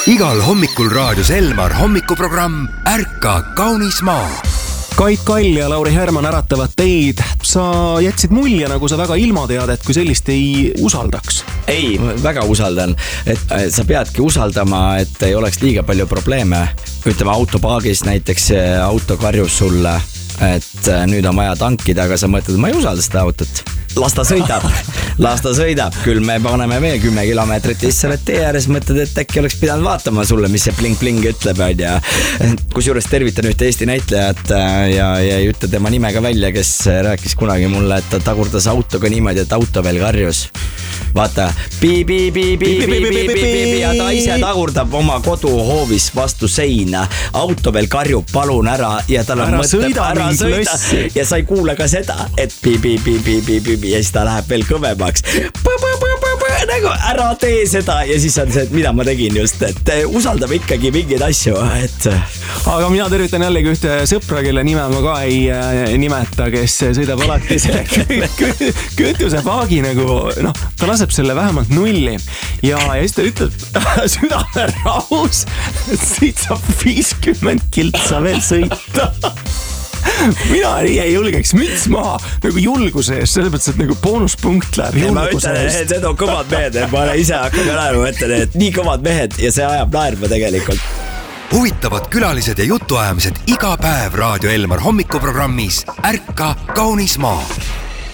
Igal hommikul raadios Elmar hommikuprogramm Ärka kaunis maa. Kait Kall ja Lauri Härman äratavad teid. Sa jätsid mulje, nagu sa väga ilmateadet kui sellist ei usaldaks. Ei, väga usaldan. Et sa peadki usaldama, et ei oleks liiga palju probleeme. Ütleme autopaagis näiteks auto karjus sulle, et nüüd on vaja tankida, aga sa mõtled, ma ei usalda seda autot. Las ta sõidab. Küll me paneme veel 10 kilomeetrit ja siis tee ääres mõtled, et äkki oleks pidanud vaatama sulle, mis see pling-pling ütleb. Kusjuures tervitan ühte Eesti näitlejat ja ei ütle tema nimega välja, kes rääkis kunagi mulle, et ta tagurdas autoga niimoodi, et auto veel karjus. Vaata, ja ta ise tagurdab oma koduhoovis vastu seina. Auto veel karjub, palun ära ja tal on mõtleb ära sõida. Ja sa ei kuule ka seda, et ja siis ta läheb veel kõvemaks. Nagu ära tee seda ja siis on see, et mida ma tegin just, et usaldab ikkagi mingeid asju. Aga mina tervitan jällegi ühte sõpra, kelle nime ma ka ei nimeta, kes sõidab alati selle kütusepaagi nagu, ta laseb selle vähemalt nulli ja siis ta ütleb südame rahus, et siit saab 50 kiltsa veel sõita. Mina ei julgeks müts maha nagu julguse eest, selles mõttes, et nagu boonuspunkt läheb julguse eest. Need on kõvad mehed, ma olen ise hakkab naerma, mõtlen, et nii kõvad mehed ja see ajab naerma tegelikult. Huvitavad külalised ja jutuajamised iga päev Raadio Elmar hommikuprogrammis Ärka kaunis maa.